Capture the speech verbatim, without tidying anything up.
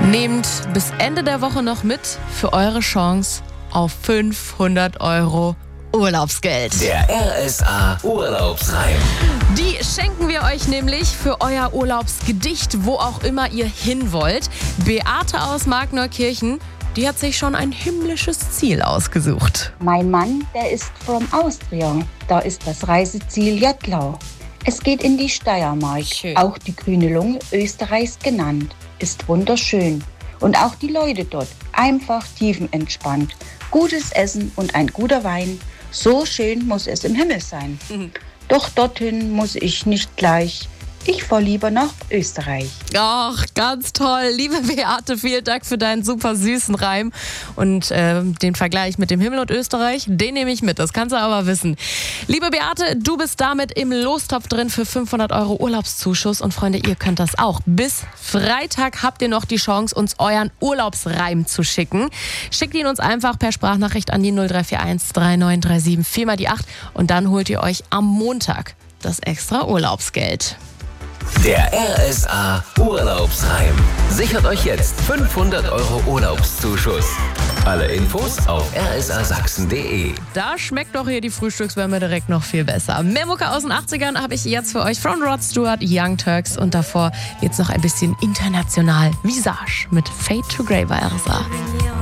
Nehmt bis Ende der Woche noch mit für eure Chance auf fünfhundert Euro Urlaubsgeld. Der R S A Urlaubsreim. Die schenken wir euch nämlich für euer Urlaubsgedicht, wo auch immer ihr hin wollt. Beate aus Markneukirchen, die hat sich schon ein himmlisches Ziel ausgesucht. Mein Mann, der ist from Austria. Da ist das Reiseziel Jettlau. Es geht in die Steiermark, Schön. Auch die grüne Lunge Österreichs genannt. Ist wunderschön. Und auch die Leute dort, einfach tiefenentspannt. Gutes Essen und ein guter Wein. So schön muss es im Himmel sein. Mhm. Doch dorthin muss ich nicht gleich. Ich fahr lieber nach Österreich. Ach, ganz toll. Liebe Beate, vielen Dank für deinen super süßen Reim. Und äh, den Vergleich mit dem Himmel und Österreich, den nehme ich mit. Das kannst du aber wissen. Liebe Beate, du bist damit im Lostopf drin für fünfhundert Euro Urlaubszuschuss. Und Freunde, ihr könnt das auch. Bis Freitag habt ihr noch die Chance, uns euren Urlaubsreim zu schicken. Schickt ihn uns einfach per Sprachnachricht an die null drei vier eins drei neun drei sieben vier mal die acht. Und dann holt ihr euch am Montag das extra Urlaubsgeld. Der R S A Urlaubsreim. Sichert euch jetzt fünfhundert Euro Urlaubszuschuss. Alle Infos auf r s a sachsen punkt d e. Da schmeckt doch hier die Frühstückswärme direkt noch viel besser. Mehr Mucke aus den achtzigern habe ich jetzt für euch von Rod Stewart, Young Turks und davor jetzt noch ein bisschen international. Visage mit Fade to Grey bei R S A.